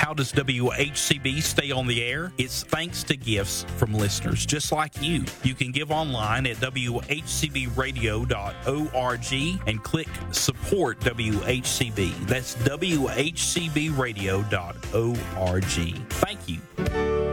how does WHCB stay on the air? It's thanks to gifts from listeners just like you. You can give online at WHCBradio.org and click Support WHCB. That's WHCBradio.org. Thank you.